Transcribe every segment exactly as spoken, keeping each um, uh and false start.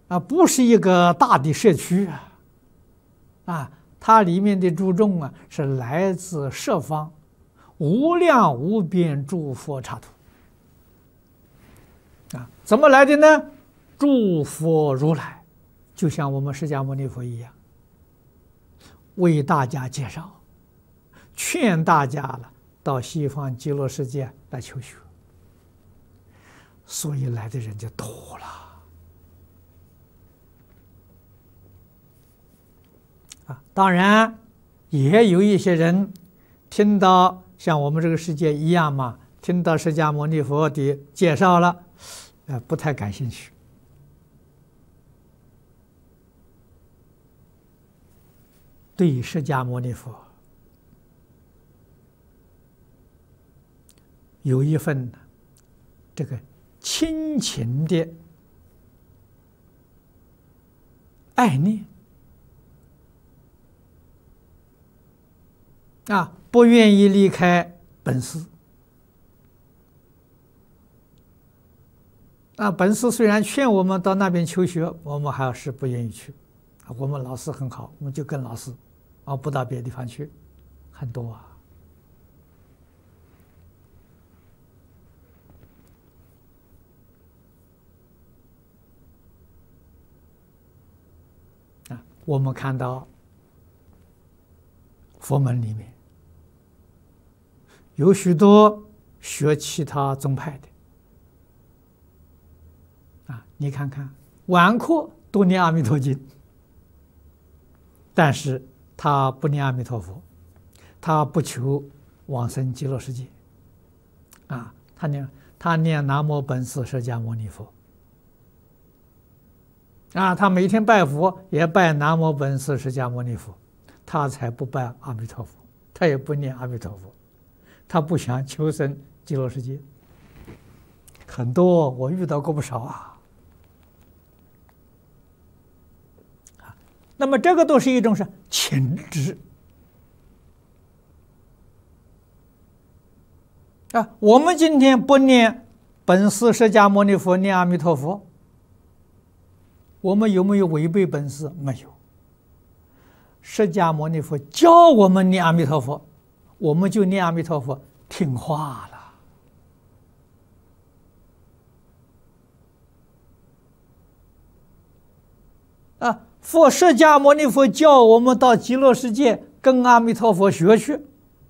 啊，不是一个大的社区啊，啊，它里面的诸众啊是来自十方无量无边诸佛刹土啊，怎么来的呢？诸佛如来，就像我们释迦牟尼佛一样，为大家介绍，劝大家了到西方极乐世界来求学，所以来的人就多了。啊，当然也有一些人听到像我们这个世界一样嘛，听到释迦牟尼佛的介绍了，呃，不太感兴趣。对释迦牟尼佛有一份这个亲情的爱念啊，不愿意离开本师啊。本师虽然劝我们到那边求学，我们还是不愿意去。我们老师很好，我们就跟老师，啊，不到别的地方去，很多啊。啊，我们看到佛门里面有许多学其他宗派的，啊，你看看晚课都念阿弥陀经。但是他不念阿弥陀佛，他不求往生极乐世界，啊，他念他念南无本师释迦牟尼佛，啊，他每天拜佛也拜南无本师释迦牟尼佛，他才不拜阿弥陀佛，他也不念阿弥陀佛，他不想求生极乐世界。很多我遇到过不少啊。那么这个都是一种是情执啊。我们今天不念本师释迦牟尼佛，念阿弥陀佛，我们有没有违背本师？没有。释迦牟尼佛教我们念阿弥陀佛，我们就念阿弥陀佛，听话了。啊，佛释迦牟尼佛教我们到极乐世界跟阿弥陀佛学去，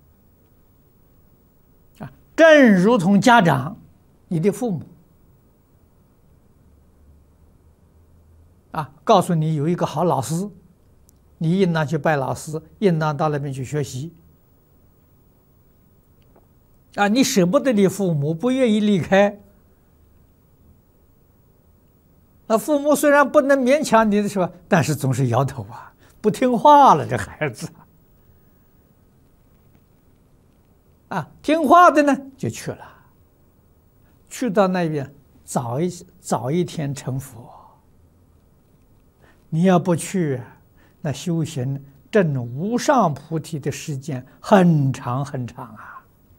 啊，正如同家长，你的父母，啊，告诉你有一个好老师，你应当去拜老师，应当到那边去学习，啊，你舍不得你父母，不愿意离开。啊，父母虽然不能勉强你的是吧，但是总是摇头啊，不听话了，这孩子啊，听话的呢就去了，去到那边早一早一天成佛。你要不去，那修行证无上菩提的时间很长很长啊。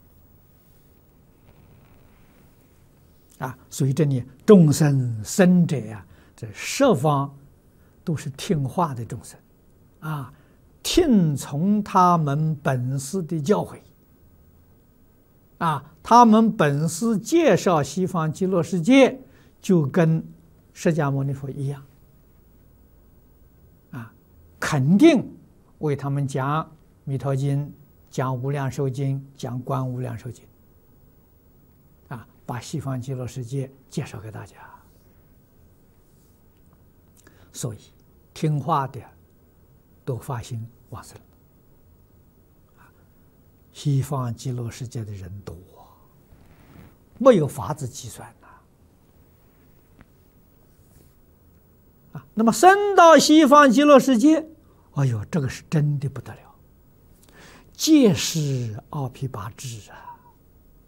啊，所以这里众生生者呀、啊，这十方都是听话的众生，啊，听从他们本师的教诲，啊，他们本师介绍西方极乐世界，就跟释迦牟尼佛一样，啊，肯定为他们讲《弥陀经》、讲《无量寿经》、讲《观无量寿经》。把西方极乐世界介绍给大家，所以听话的都发心往生。西方极乐世界的人多，没有法子计算呐。啊，那么升到西方极乐世界，哎呦，这个是真的不得了，皆是奥毗跋致啊！